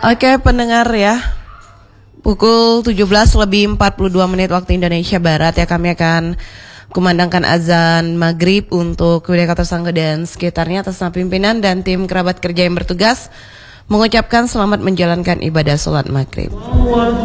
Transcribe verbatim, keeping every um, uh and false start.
Oke pendengar ya, pukul tujuh belas lebih empat puluh dua menit waktu Indonesia Barat ya, kami akan kumandangkan azan maghrib untuk wilayah Kota Sangga dan sekitarnya. Atas nama pimpinan dan tim kerabat kerja yang bertugas mengucapkan selamat menjalankan ibadah sholat maghrib.